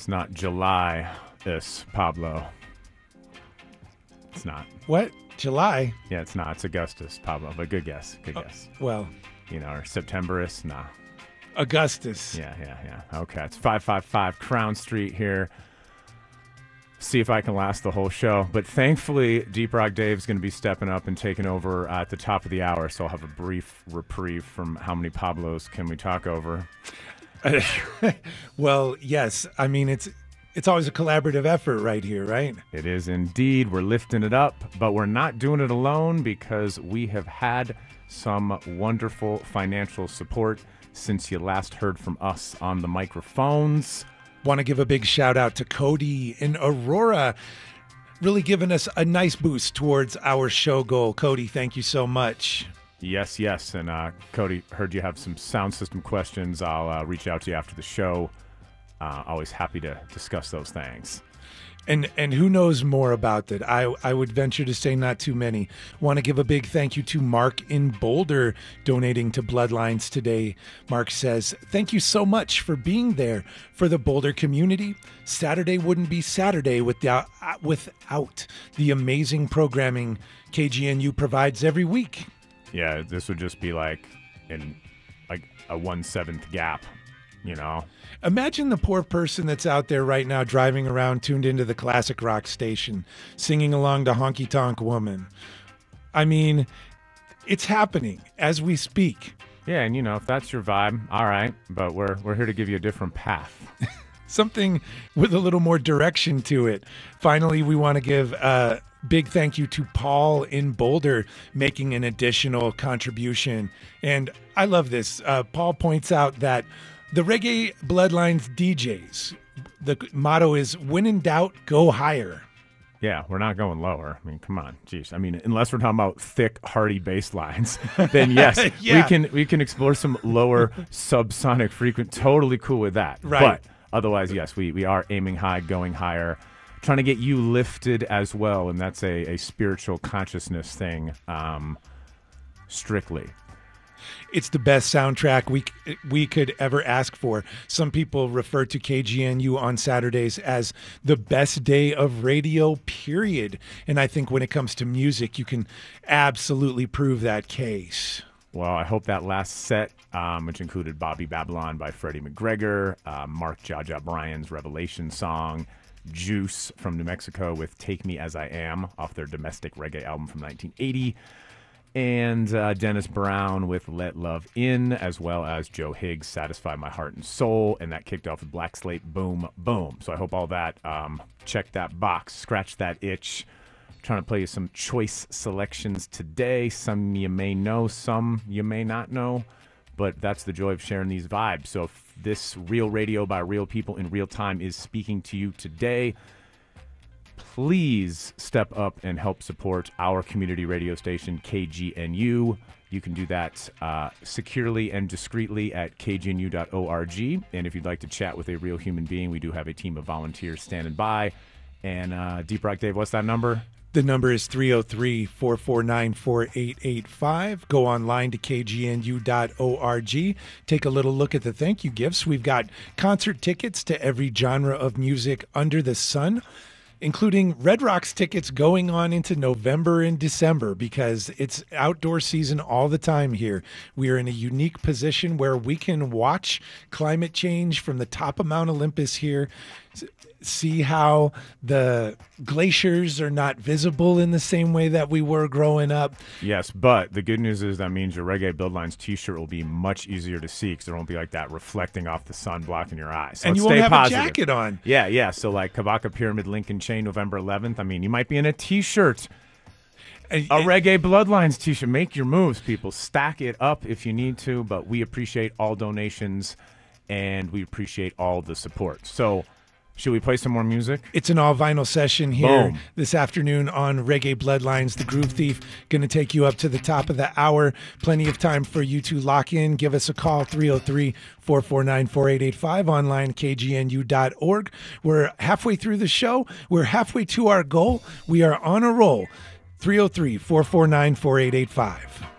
It's not July, Pablo. It's not. What? July? Yeah, it's not. It's Augustus, Pablo. But good guess. Good guess. Well, Or Septemberus? Nah. Augustus. Yeah. Okay, it's 555 Crown Street here. See if I can last the whole show. But thankfully, Deep Rock Dave's going to be stepping up and taking over at the top of the hour, so I'll have a brief reprieve from how many Pablos can we talk over. Well, yes. I mean, it's always a collaborative effort right here, right? It is indeed. We're lifting it up, but we're not doing it alone because we have had some wonderful financial support since you last heard from us on the microphones. Want to give a big shout out to Cody in Aurora, really giving us a nice boost towards our show goal. Cody, thank you so much. Yes. And Cody, heard you have some sound system questions. I'll reach out to you after the show. Always happy to discuss those things. And who knows more about that? I would venture to say not too many. Want to give a big thank you to Mark in Boulder donating to Bloodlines today. Mark says, thank you so much for being there for the Boulder community. Saturday wouldn't be Saturday without the amazing programming KGNU provides every week. Yeah, this would just be like in like a 1/7 gap, Imagine the poor person that's out there right now driving around tuned into the classic rock station, singing along to Honky Tonk Woman. I mean, it's happening as we speak. Yeah, and if that's your vibe, all right, but we're here to give you a different path. Something with a little more direction to it. Finally, we want to give a big thank you to Paul in Boulder making an additional contribution. And I love this. Paul points out that the Reggae Bloodlines DJs, the motto is, when in doubt, go higher. Yeah, we're not going lower. I mean, come on. Jeez. I mean, unless we're talking about thick, hearty bass lines, then yes, Yeah. we can explore some lower subsonic frequent. Totally cool with that. Right. But otherwise, yes, we are aiming high, going higher, trying to get you lifted as well, and that's a spiritual consciousness thing, strictly. It's the best soundtrack we could ever ask for. Some people refer to KGNU on Saturdays as the best day of radio, period. And I think when it comes to music, you can absolutely prove that case. Well, I hope that last set, which included Bobby Babylon by Freddie McGregor, Mark Jaja Bryan's Revelation song, Juice from New Mexico with Take Me As I Am off their domestic reggae album from 1980, and Dennis Brown with Let Love In, as well as Joe Higgs' Satisfy My Heart and Soul, and that kicked off with Black Slate, Boom, Boom. So I hope all that, check that box, scratch that itch. I'm trying to play you some choice selections today. Some you may know, some you may not know, but that's the joy of sharing these vibes. So if this real radio by real people in real time is speaking to you today, please step up and help support our community radio station, KGNU. You can do that securely and discreetly at kgnu.org. And if you'd like to chat with a real human being, we do have a team of volunteers standing by. And Deep Rock Dave, what's that number? The number is 303-449-4885. Go online to kgnu.org. Take a little look at the thank you gifts. We've got concert tickets to every genre of music under the sun, including Red Rocks tickets going on into November and December because it's outdoor season all the time here. We are in a unique position where we can watch climate change from the top of Mount Olympus here, see how the glaciers are not visible in the same way that we were growing up. Yes, but the good news is that means your Reggae Bloodlines t-shirt will be much easier to see because there won't be like that reflecting off the sun blocking your eyes. So and you let's won't stay have positive. a jacket on. Yeah. So like Kabaka Pyramid Lincoln Chain, November 11th. I mean, you might be in a t-shirt. A Reggae Bloodlines t-shirt. Make your moves, people. Stack it up if you need to, but we appreciate all donations and we appreciate all the support. So should we play some more music? It's an all-vinyl session here Boom. This afternoon on Reggae Bloodlines. The Groove Thief going to take you up to the top of the hour. Plenty of time for you to lock in. Give us a call, 303-449-4885, online, kgnu.org. We're halfway through the show. We're halfway to our goal. We are on a roll, 303-449-4885.